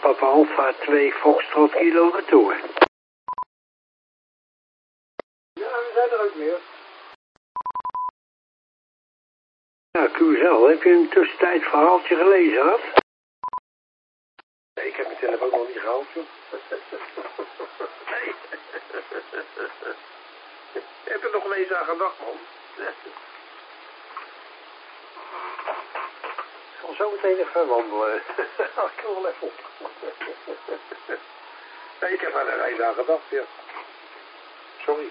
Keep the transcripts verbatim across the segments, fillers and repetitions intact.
Papa Alpha twee Foxtrot Kilo retour. Ja, we zijn er ook meer. Ja, Curaçao, heb je een tussentijd verhaaltje gelezen gehad? Nee, ik heb mijn telefoon nog niet gehaald, joh. Nee. Je hebt er nog wel eens aan gedacht, man. Ik zal zo meteen even wandelen. Ik kan wel even op. Nee, ik heb aan de reis aan gedacht, ja. Sorry.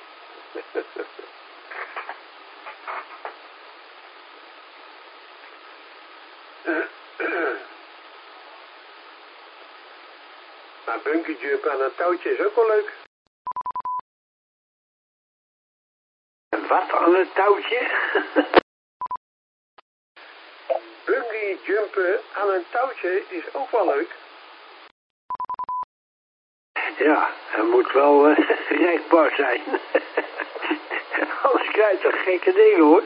Maar bunkerjump aan een touwtje is ook wel leuk. Wat aan het touwtje? Bunkerjumpen aan een touwtje is ook wel leuk. Ja, hij moet wel uh, rekbaar zijn. Anders krijg je toch gekke dingen, hoor.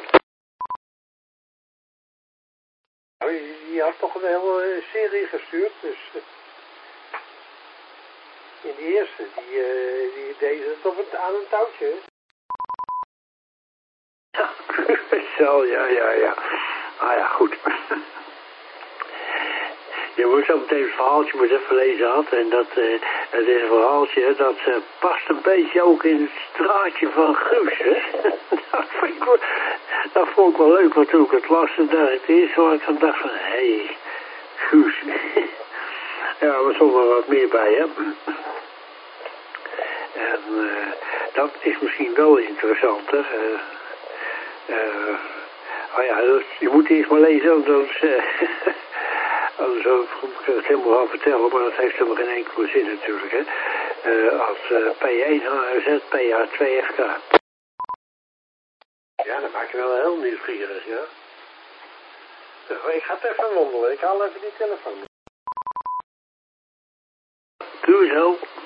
Nou, je, je had toch een hele serie gestuurd, dus... Uh, in die eerste, die, uh, die deed het op het, aan een touwtje. Ja, zo, ja, ja, ja. Ah ja, goed. Je moet zo meteen het verhaaltje moet even lezen had. En dat uh, het is een verhaaltje dat uh, past een beetje ook in het straatje van Guus. Hè? dat, vond ik wel, dat vond ik wel leuk, want toen ik het las, dacht het eerste waar ik van dacht van, hé, hey, Guus. ja, er stond er wat meer bij, hè. En uh, dat is misschien wel interessanter. Uh, uh, oh ja, dus je moet eerst maar lezen, anders... Uh, Anders moet ik het helemaal gaan vertellen, maar dat heeft helemaal geen enkele zin natuurlijk, hè. Uh, als uh, P één H Z, P H twee F K. Ja, dat maakt je wel heel nieuwsgierig, ja. Uh, ik ga het even wandelen, ik haal even die telefoon. Doe zo.